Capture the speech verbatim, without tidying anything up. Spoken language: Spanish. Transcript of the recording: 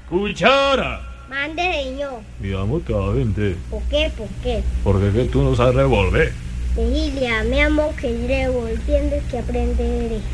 Cuchara. Mande, señor. Mi amo te va a vender. ¿Por qué? ¿Por qué? Porque es que tú no sabes revolver. Vigilia, mi amor, que revolviendo que aprende eres.